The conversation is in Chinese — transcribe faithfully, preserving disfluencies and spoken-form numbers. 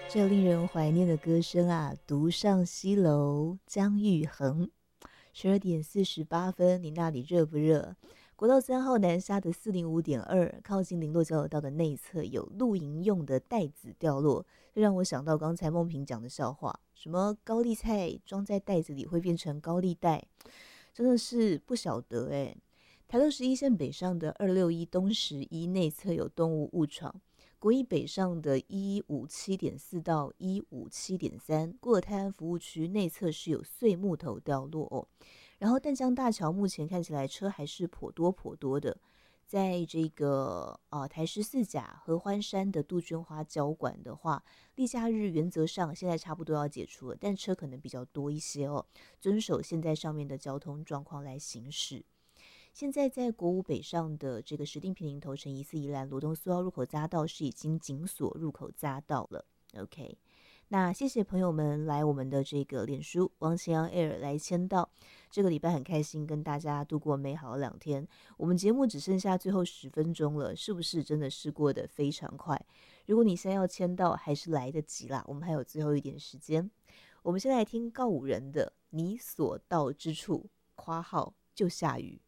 这令人怀念的歌声啊，独上西楼，姜育恒。十二点四十八分，你那里热不热？国道三号南沙的四零五点二，靠近林落交流道的内侧有露营用的袋子掉落，这让我想到刚才梦萍讲的笑话，什么高丽菜装在袋子里会变成高丽贷，真的是不晓得哎。台六十一线北上的二六一东十一内侧有动物误闯。国一北上的一五七点四到一五七点三，过了泰安服务区内侧是有碎木头掉落哦。然后淡江大桥目前看起来车还是颇多颇多的，在这个呃台十四甲合欢山的杜鹃花交馆的话，例假日原则上现在差不多要解除了，但车可能比较多一些哦，遵守现在上面的交通状况来行驶。现在在国五北上的这个石碇坪林头城疑似宜兰罗东苏澳入口匝道是已经紧锁入口匝道了。OK， 那谢谢朋友们来我们的这个脸书王晴阳 Air 来签到，这个礼拜很开心跟大家度过美好的两天。我们节目只剩下最后十分钟了，是不是真的是过得非常快？如果你现在要签到，还是来得及啦，我们还有最后一点时间。我们先来听告五人的《你所到之处》，括号就下雨。